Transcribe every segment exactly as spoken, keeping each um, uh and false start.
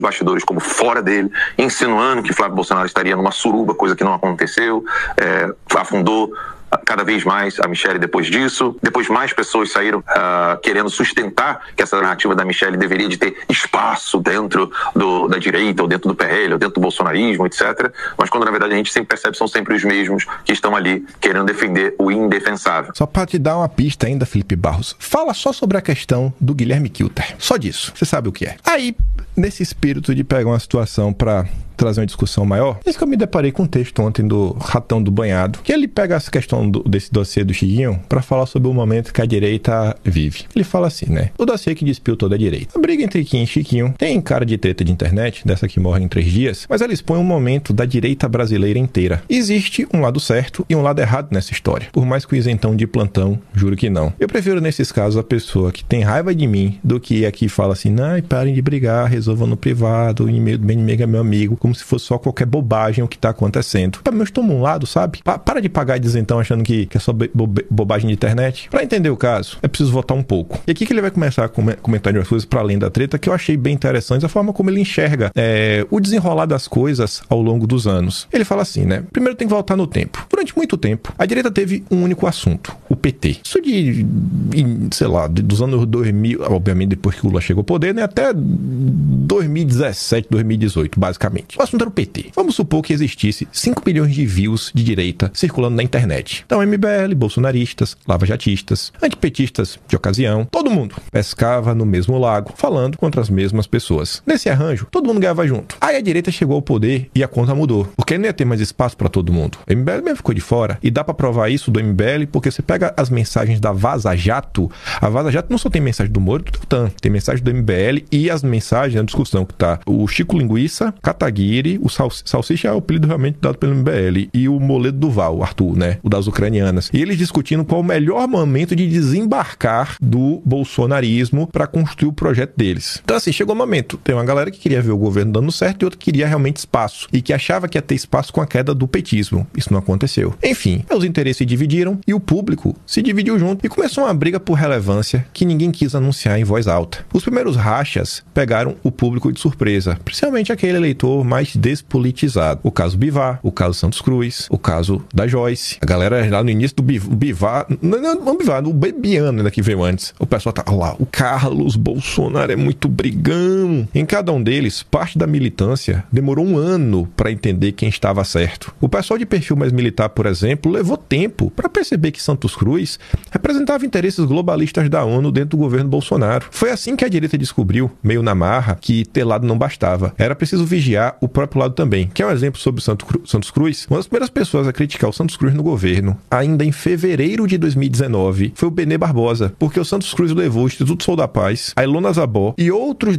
bastidores como fora dele, insinuando que Flávio Bolsonaro estaria numa suruba, coisa que não aconteceu, é, afundou cada vez mais a Michelle depois disso. Depois mais pessoas saíram uh, querendo sustentar que essa narrativa da Michelle deveria de ter espaço dentro do, da direita, ou dentro do P L, ou dentro do bolsonarismo, etcétera. Mas quando na verdade a gente sempre percebe que são sempre os mesmos que estão ali querendo defender o indefensável. Só para te dar uma pista ainda, Felipe Barros, fala só sobre a questão do Guilherme Kilter. Só disso. Você sabe o que é. Aí, nesse espírito de pegar uma situação para trazer uma discussão maior, isso que eu me deparei com um texto ontem do Ratão do Banhado, que ele pega essa questão do, desse dossiê do Chiquinho para falar sobre o momento que a direita vive. Ele fala assim, né? O dossiê que despiu toda a direita. A briga entre Kim e Chiquinho tem cara de treta de internet, dessa que morre em três dias, mas ela expõe um momento da direita brasileira inteira. Existe um lado certo e um lado errado nessa história. Por mais que o isentão de plantão, juro que não. Eu prefiro nesses casos a pessoa que tem raiva de mim do que a que fala assim, não, parem de brigar, resolvam no privado, o inimigo do bem inimigo é meu amigo, como se fosse só qualquer bobagem o que tá acontecendo. Pelo menos toma um lado, sabe? Pa para de pagar de isentão achando que, que é só bo bobagem de internet. Pra entender o caso, é preciso votar um pouco. E aqui que ele vai começar a com comentar de umas coisas pra além da treta que eu achei bem interessante, a forma como ele enxerga é, o desenrolar das coisas ao longo dos anos. Ele fala assim, né? Primeiro tem que voltar no tempo. Durante muito tempo, a direita teve um único assunto, o P T. Isso de, sei lá, dos anos dois mil, obviamente depois que o Lula chegou ao poder, né? Até dois mil e dezessete, dois mil e dezoito, basicamente. O assunto era o P T. Vamos supor que existisse cinco milhões de views de direita circulando na internet. Então, M B L, bolsonaristas, lavajatistas, antipetistas de ocasião, todo mundo pescava no mesmo lago, falando contra as mesmas pessoas. Nesse arranjo, todo mundo ganhava junto. Aí a direita chegou ao poder e a conta mudou, porque não ia ter mais espaço para todo mundo. O M B L mesmo ficou de fora, e dá para provar isso do M B L, porque você pega as mensagens da Vaza Jato, a Vaza Jato não só tem mensagem do Moro e do Deltan, tem mensagem do M B L e as mensagens na discussão que tá o Chico Linguiça, Kataguiri, o Sal Salsicha é o apelido realmente dado pelo M B L, e o Moledo Duval, o Arthur, né, o das ucranianas. E eles discutindo qual o melhor momento de desembarcar do bolsonarismo para construir o projeto deles. Então assim, chegou o momento, tem uma galera que queria ver o governo dando certo e outra que queria realmente espaço, e que achava que ia ter espaço com a queda do petismo. Isso não aconteceu. Enfim, os interesses se dividiram e o público se dividiu junto, e começou uma briga por relevância que ninguém quis anunciar em voz alta. Os primeiros rachas pegaram o público de surpresa, principalmente aquele eleitor mais despolitizado. O caso Bivar, o caso Santos Cruz, o caso da Joyce. A galera lá no início do Bivar, não, não, não Bivar, o Bebiano ainda que veio antes. O pessoal tá lá, o Carlos Bolsonaro é muito brigão. Em cada um deles, parte da militância demorou um ano para entender quem estava certo. O pessoal de perfil mais militar, por exemplo, levou tempo para perceber que Santos Cruz representava interesses globalistas da ONU dentro do governo Bolsonaro. Foi assim que a direita descobriu, meio na marra, que ter lado não bastava. Era preciso vigiar o próprio lado também. Quer um exemplo sobre o Santos Cruz? Uma das primeiras pessoas a criticar o Santos Cruz no governo, ainda em fevereiro de dois mil e dezenove, foi o Benê Barbosa, porque o Santos Cruz levou o Instituto Sou da Paz, a Ilona Zabó e outros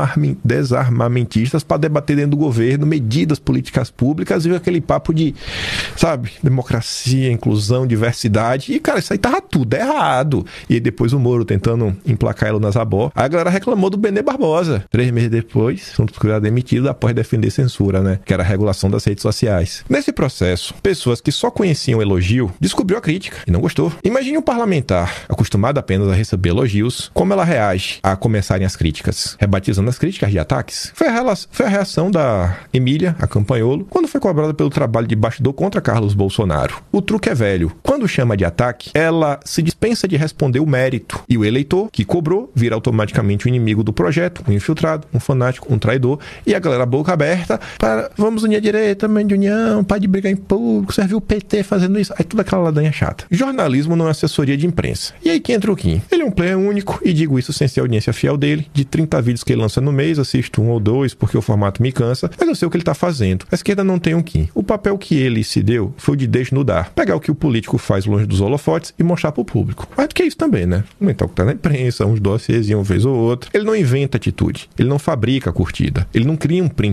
desarmamentistas para debater dentro do governo medidas políticas públicas e aquele papo de, sabe, democracia, inclusão, diversidade. E, cara, isso aí tava tudo errado. E depois o Moro tentando emplacar a Ilona Zabó. Aí a galera reclamou do Benê Barbosa. Três meses depois, Santos Cruz era demitido após defender censura, né? Que era a regulação das redes sociais. Nesse processo, pessoas que só conheciam o elogio descobriu a crítica e não gostou. Imagine um parlamentar acostumado apenas a receber elogios, como ela reage a começarem as críticas, rebatizando as críticas de ataques. Foi a, foi a reação da Emília, a Campanholo, quando foi cobrada pelo trabalho de bastidor contra Carlos Bolsonaro. O truque é velho. Quando chama de ataque, ela se dispensa de responder o mérito. E o eleitor, que cobrou, vira automaticamente o inimigo do projeto, um infiltrado, um fanático, um traidor, e a galera boca aberta para vamos unir a direita, mãe de união, pai de brigar em público, serviu o P T fazendo isso. Aí tudo aquela ladainha chata. Jornalismo não é assessoria de imprensa. E aí que entra o Kim. Ele é um player único, e digo isso sem ser a audiência fiel dele. De trinta vídeos que ele lança no mês, assisto um ou dois, porque o formato me cansa, mas eu sei o que ele tá fazendo. A esquerda não tem um Kim. O papel que ele se deu foi o de desnudar. Pegar o que o político faz longe dos holofotes e mostrar pro público. Mais do que isso também, né? Comentar o que tá na imprensa, uns dossiês uma vez ou outra. Ele não inventa atitude. Ele não fabrica a curtida. Ele não cria um print do nada.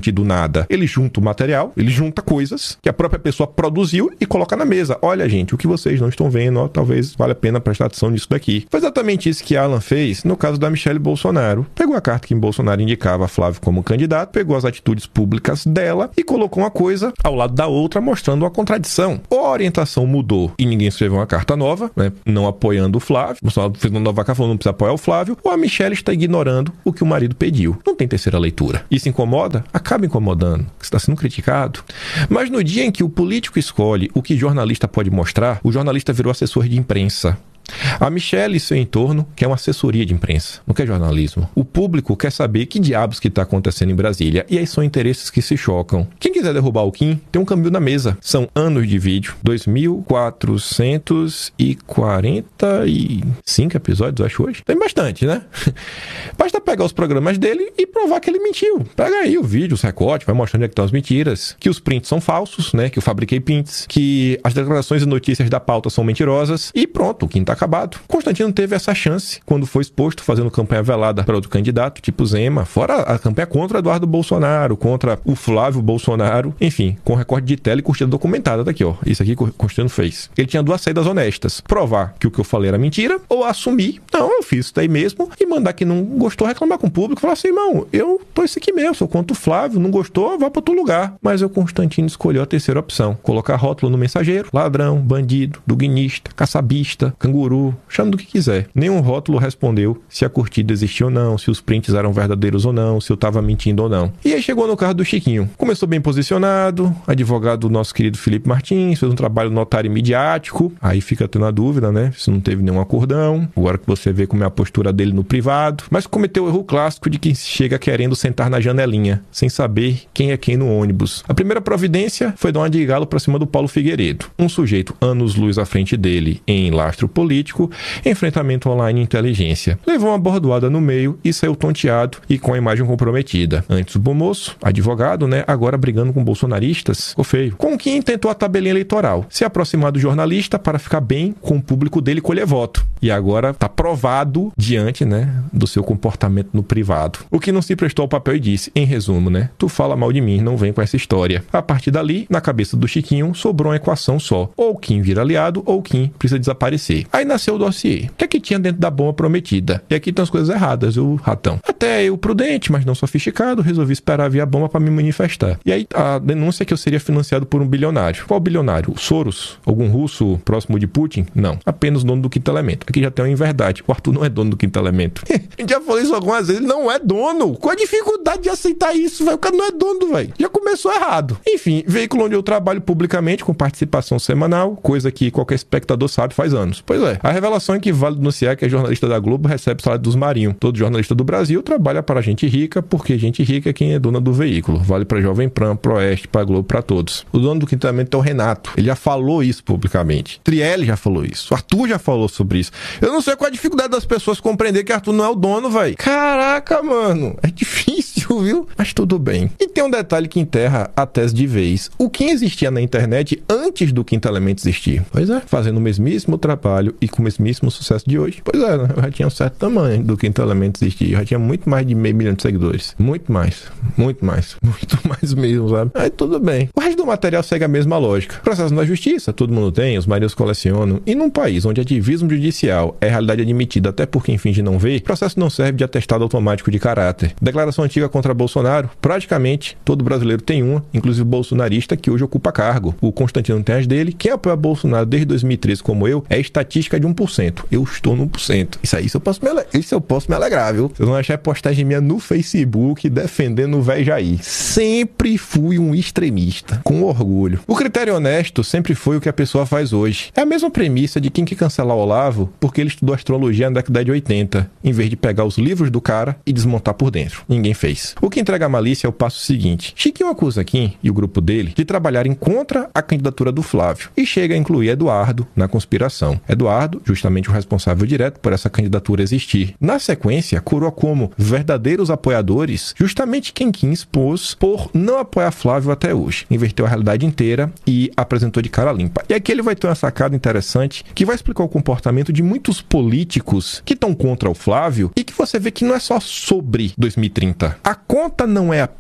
nada. Ele junta o material, ele junta coisas que a própria pessoa produziu e coloca na mesa. Olha, gente, o que vocês não estão vendo, ó, talvez valha a pena prestar atenção nisso daqui. Foi exatamente isso que Alan fez no caso da Michelle Bolsonaro. Pegou a carta que Bolsonaro indicava a Flávio como candidato, pegou as atitudes públicas dela e colocou uma coisa ao lado da outra, mostrando uma contradição. Ou a orientação mudou e ninguém escreveu uma carta nova, né, não apoiando o Flávio, o Bolsonaro fez uma nova carta falando não precisa apoiar o Flávio, ou a Michelle está ignorando o que o marido pediu. Não tem terceira leitura. Isso incomoda? Acaba incomodando. Você está sendo criticado. Mas no dia em que o político escolhe o que jornalista pode mostrar, o jornalista virou assessor de imprensa. A Michelle e seu entorno quer uma assessoria de imprensa, não quer jornalismo. O público quer saber que diabos que está acontecendo em Brasília, e aí são interesses que se chocam. Quem quiser derrubar o Kim, tem um caminho na mesa. São anos de vídeo, dois mil quatrocentos e quarenta e cinco episódios, acho hoje. Tem bastante, né? Basta pegar os programas dele e provar que ele mentiu. Pega aí o vídeo, os recortes, vai mostrando onde é que estão as mentiras, que os prints são falsos, né? Que eu fabriquei prints, que as declarações e notícias da pauta são mentirosas, e pronto, o Kim tá acabado. Constantino teve essa chance quando foi exposto fazendo campanha velada para outro candidato, tipo Zema, fora a campanha contra Eduardo Bolsonaro, contra o Flávio Bolsonaro, enfim, com recorde de tela e curtida documentada. Tá aqui, ó. Isso aqui Constantino fez. Ele tinha duas saídas honestas: provar que o que eu falei era mentira, ou assumir, não, eu fiz isso daí mesmo, e mandar quem não gostou reclamar com o público, falar assim, irmão, eu tô isso aqui mesmo, sou contra o Flávio, não gostou, vai para outro lugar. Mas o Constantino escolheu a terceira opção: colocar rótulo no mensageiro, ladrão, bandido, duguinista, caçabista, canguru, chama do que quiser. Nenhum rótulo respondeu se a curtida existia ou não, se os prints eram verdadeiros ou não, se eu tava mentindo ou não. E aí chegou no caso do Chiquinho. Começou bem posicionado, advogado do nosso querido Felipe Martins, fez um trabalho notário e midiático. Aí fica tendo a dúvida, né? Se não teve nenhum acordão. Agora que você vê como é a postura dele no privado. Mas cometeu o erro clássico de quem chega querendo sentar na janelinha, sem saber quem é quem no ônibus. A primeira providência foi dar uma de galo pra cima do Paulo Figueiredo. Um sujeito anos-luz à frente dele em lastro político, enfrentamento online e inteligência. Levou uma bordoada no meio e saiu tonteado e com a imagem comprometida. Antes o bom moço, advogado, né? Agora brigando com bolsonaristas. Ficou feio. Com quem tentou a tabelinha eleitoral. Se aproximar do jornalista para ficar bem com o público dele e colher voto. E agora tá provado diante, né, do seu comportamento no privado. O que não se prestou ao papel e disse, em resumo, né? Tu fala mal de mim, não vem com essa história. A partir dali, na cabeça do Chiquinho, sobrou uma equação só. Ou Kim vira aliado, ou Kim precisa desaparecer. Aí nasceu o dossiê. O que é que tinha dentro da bomba prometida? E aqui estão as coisas erradas, o ratão. Até eu, prudente, mas não sofisticado, resolvi esperar vir a bomba para me manifestar. E aí a denúncia é que eu seria financiado por um bilionário. Qual bilionário? O Soros? Algum russo próximo de Putin? Não. Apenas dono do quinto elemento. Aqui já tem uma inverdade. O Arthur não é dono do quinto elemento. A gente já falou isso algumas vezes. Ele não é dono. Qual a dificuldade de aceitar isso, velho? O cara não é dono, velho. Já começou errado. Enfim, veículo onde eu trabalho publicamente com participação semanal, coisa que qualquer espectador sabe faz anos. Pois é. A revelação é que vale denunciar que a jornalista da Globo recebe o salário dos marinhos. Todo jornalista do Brasil trabalha para gente rica, porque gente rica é quem é dona do veículo. Vale para Jovem Pan, Proeste, para Globo, para todos. O dono do quinto elemento é o Renato. Ele já falou isso publicamente. Trielli já falou isso. O Arthur já falou sobre isso. Eu não sei qual a dificuldade das pessoas compreender que Arthur não é o dono, velho. Caraca, mano. É difícil, viu? Mas tudo bem. E tem um detalhe que enterra a tese de vez. O que existia na internet antes do quinto elemento existir? Pois é. Fazendo o mesmíssimo trabalho e com o mesmíssimo sucesso de hoje. Pois é, né? Eu já tinha um certo tamanho do quinto elemento existir. Eu já tinha muito mais de meio milhão de seguidores. Muito mais. Muito mais. Muito mais mesmo, sabe? Aí tudo bem. O resto do material segue a mesma lógica. Processo na justiça, todo mundo tem, os maridos colecionam. E num país onde ativismo judicial é realidade admitida até por quem finge não ver, processo não serve de atestado automático de caráter. Declaração antiga contra Bolsonaro, praticamente todo brasileiro tem uma, inclusive o bolsonarista que hoje ocupa cargo. O Constantino tem as dele. Quem apoia Bolsonaro desde dois mil e treze como eu, é estatística de um por cento. Eu estou no um por cento. Isso aí, isso eu posso me, ale... isso eu posso me alegrar, viu? Vocês vão achar postagem minha no Facebook defendendo o véi Jair. Sempre fui um extremista, com orgulho. O critério honesto sempre foi o que a pessoa faz hoje. É a mesma premissa de quem quer cancelar o Olavo porque ele estudou astrologia na década de oitenta, em vez de pegar os livros do cara e desmontar por dentro. Ninguém fez. O que entrega a malícia é o passo seguinte. Chiquinho acusa Kim e o grupo dele de trabalharem contra a candidatura do Flávio e chega a incluir Eduardo na conspiração. Eduardo, justamente o responsável direto por essa candidatura existir. Na sequência, curou como verdadeiros apoiadores justamente quem Kim expôs por não apoiar Flávio até hoje. Inverteu a realidade inteira e apresentou de cara limpa. E aqui ele vai ter uma sacada interessante que vai explicar o comportamento de muitos políticos que estão contra o Flávio e que você vê que não é só sobre dois mil e trinta. A conta não é apenas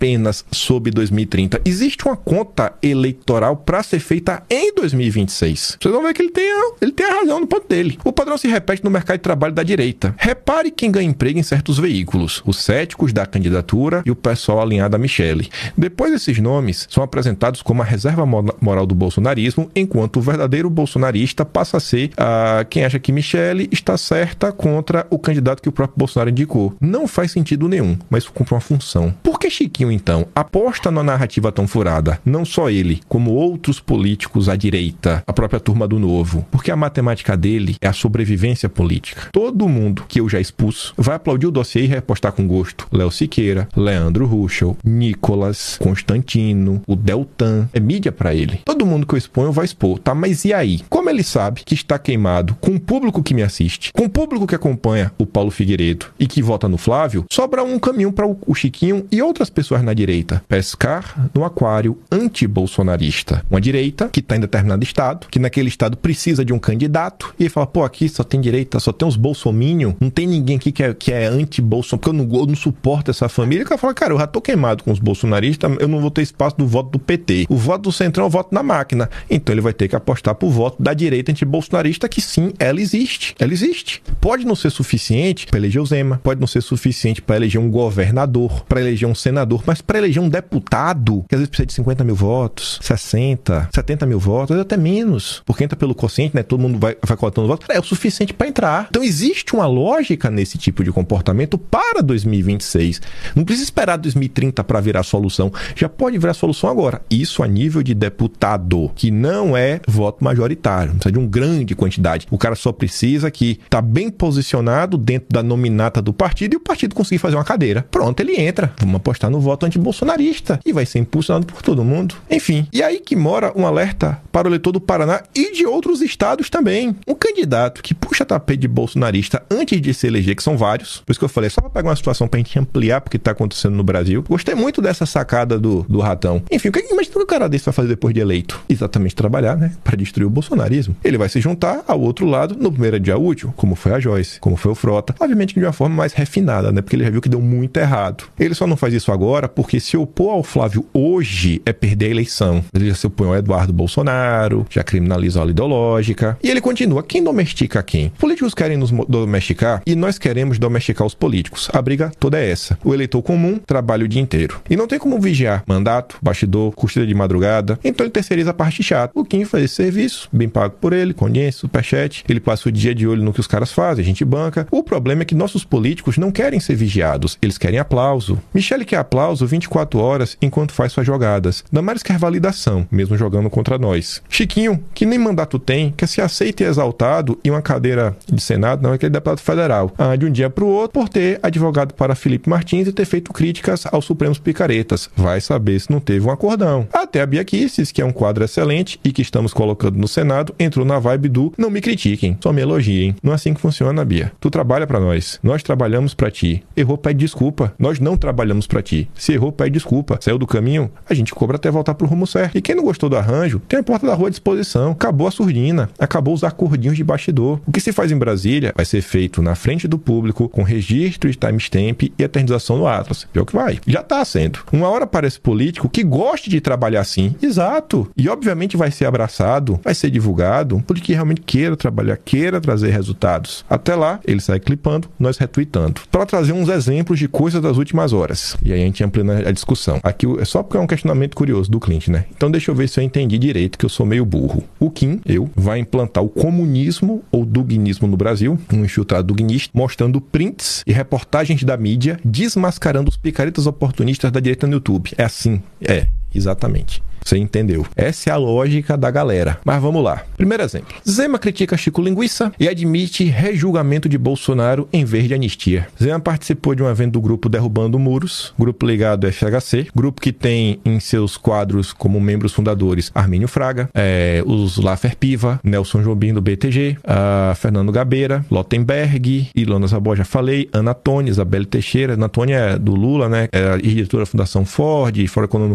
apenas sob dois mil e trinta. Existe uma conta eleitoral para ser feita em dois mil e vinte e seis. Vocês vão ver que ele tem, a, ele tem a razão no ponto dele. O padrão se repete no mercado de trabalho da direita. Repare quem ganha emprego em certos veículos. Os céticos da candidatura e o pessoal alinhado a Michele. Depois esses nomes são apresentados como a reserva moral do bolsonarismo, enquanto o verdadeiro bolsonarista passa a ser uh, quem acha que Michele está certa contra o candidato que o próprio Bolsonaro indicou. Não faz sentido nenhum, mas cumpre uma função. Por que Chiquinho, então, aposta na narrativa tão furada? Não só ele, como outros políticos à direita, a própria turma do Novo. Porque a matemática dele é a sobrevivência política. Todo mundo que eu já expus vai aplaudir o dossiê e repostar com gosto. Léo Siqueira, Leandro Ruschel, Nicolas, Constantino, o Deltan. É mídia pra ele. Todo mundo que eu exponho vai expor, tá? Mas e aí? Como ele sabe que está queimado com o público que me assiste, com o público que acompanha o Paulo Figueiredo e que vota no Flávio, sobra um caminho para o Chiquinho e outras pessoas na direita. Pescar no aquário anti-bolsonarista. Uma direita que está em determinado estado, que naquele estado precisa de um candidato, e ele fala, pô, aqui só tem direita, só tem uns bolsominion, não tem ninguém aqui que é, que é anti-bolsonaro, porque eu não, eu não suporto essa família. O cara fala, cara, eu já tô queimado com os bolsonaristas, eu não vou ter espaço do voto do P T. O voto do Centrão é o voto na máquina. Então ele vai ter que apostar pro voto da direita anti-bolsonarista, que sim, ela existe. Ela existe. Pode não ser suficiente para eleger o Zema, pode não ser suficiente para eleger um governador, para eleger um senador, mas para eleger um deputado, que às vezes precisa de cinquenta mil votos, sessenta, setenta mil votos, até menos, porque entra pelo quociente, né? Todo mundo vai, vai coletando votos, é o suficiente para entrar. Então existe uma lógica nesse tipo de comportamento para dois mil e vinte e seis. Não precisa esperar dois mil e trinta para virar solução. Já pode virar solução agora. Isso a nível de deputado, que não é voto majoritário, não precisa de uma grande quantidade. O cara só precisa que tá bem posicionado dentro da nominata do partido e o partido conseguir fazer uma cadeira. Pronto, ele entra. Vamos apostar no voto antibolsonarista e vai ser impulsionado por todo mundo. Enfim, e aí que mora um alerta para o eleitor do Paraná e de outros estados também. Um candidato que puxa tapete de bolsonarista antes de se eleger, que são vários. Por isso que eu falei, só para pegar uma situação pra gente ampliar porque tá acontecendo no Brasil. Gostei muito dessa sacada do, do Ratão. Enfim, o que imagina que o cara desse vai fazer depois de eleito? Exatamente trabalhar, né? Para destruir o bolsonarismo. Ele vai se juntar ao outro lado no primeiro dia útil, como foi a Joyce, como foi o Frota. Obviamente de uma forma mais refinada, né? Porque ele já viu que deu muito errado. Ele só não faz isso agora porque se opor ao Flávio hoje é perder a eleição. Ele já se opõe ao Eduardo Bolsonaro, já criminaliza a aula ideológica. E ele continua. Quem domestica quem? Políticos querem nos domesticar e nós queremos domesticar os políticos. A briga toda é essa. O eleitor comum trabalha o dia inteiro. E não tem como vigiar mandato, bastidor, costura de madrugada. Então ele terceiriza a parte chata. O Kim faz esse serviço, bem pago por ele, com audiência, superchat. Ele passa o dia de olho no que os caras fazem, a gente banca. O problema é que nossos políticos não querem ser vigiados. Eles querem aplauso. Michele quer aplauso vinte e quatro horas enquanto faz suas jogadas. Damares quer validação, mesmo jogando contra nós. Chiquinho, que nem mandato tem, quer ser aceito e exaltado em uma cadeira de Senado, não é aquele deputado federal. Ah, de um dia para o outro, por ter advogado para Felipe Martins e ter feito críticas aos Supremos Picaretas. Vai saber se não teve um acordão. Até a Bia Kicis, que é um quadro excelente e que estamos colocando no Senado, entrou na vibe do não me critiquem, só me elogiem. Não é assim que funciona, Bia. Tu trabalha pra nós. Nós trabalhamos pra ti. Errou, pede desculpa. Nós não trabalhamos pra ti. Se errou, pede desculpa. Saiu do caminho, a gente cobra até voltar pro rumo certo. E quem não gostou do arranjo, tem a porta da rua à disposição. Acabou a surdina. Acabou os acordinhos de bastidor. O que se faz em Brasília vai ser feito na frente do público, com registro de timestamp e eternização no Atlas. Vê o que vai. Já tá sendo. Uma hora aparece político que goste de trabalhar assim. Exato. E obviamente vai ser abraçado, vai ser divulgado, um político que realmente queira trabalhar, queira trazer resultados. Até lá, ele sai clipando, nós retweetando. Para trazer uns exemplos de coisas das últimas horas. E aí a gente amplia a discussão. Aqui é só porque é um questionamento curioso do Clint, né? Então deixa eu ver se eu entendi direito, que eu sou meio burro. O Kim, eu, vai implantar o comunismo ou duguinismo no Brasil, um infiltrado duguinista, mostrando prints e reportagens da mídia desmascarando os picaretas oportunistas da direita no YouTube. É assim, é, exatamente. Você entendeu? Essa é a lógica da galera. Mas vamos lá. Primeiro exemplo. Zema critica Chico Linguiça e admite rejulgamento de Bolsonaro em vez de anistia. Zema participou de um evento do grupo Derrubando Muros, grupo ligado ao F H C, grupo que tem em seus quadros como membros fundadores Armínio Fraga, é, os Laffer Piva, Nelson Jobim do B T G, a Fernando Gabeira, Lottenberg, Ilona Zabó, já falei, Ana Tônia, Isabelle Teixeira. Ana Tônia é do Lula, né? É a diretora da Fundação Ford, Fórum Econômico Mundial,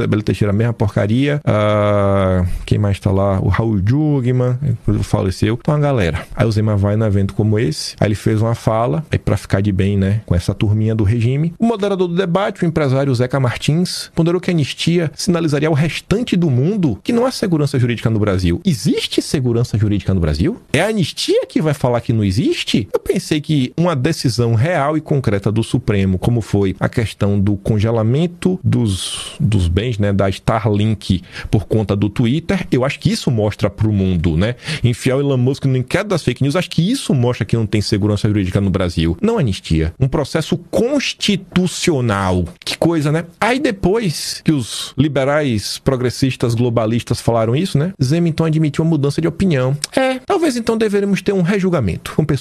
Isabela Teixeira, a mesma porcaria. Uh, quem mais tá lá? O Raul Jugman, faleceu. Então, a galera. Aí o Zema vai num evento como esse, aí ele fez uma fala, aí pra ficar de bem, né, com essa turminha do regime. O moderador do debate, o empresário Zeca Martins, ponderou que a anistia sinalizaria ao restante do mundo que não há segurança jurídica no Brasil. Existe segurança jurídica no Brasil? É a anistia que vai falar que não existe? Eu pensei que uma decisão real e concreta do Supremo, como foi a questão do congelamento dos, dos bens, né, da Starlink por conta do Twitter, eu acho que isso mostra pro mundo, né? Enfiar o Elon Musk no inquérito das fake news, acho que isso mostra que não tem segurança jurídica no Brasil. Não anistia. Um processo constitucional. Que coisa, né? Aí depois que os liberais, progressistas, globalistas falaram isso, né? Zema então admitiu uma mudança de opinião. É, talvez então deveremos ter um rejulgamento com pessoas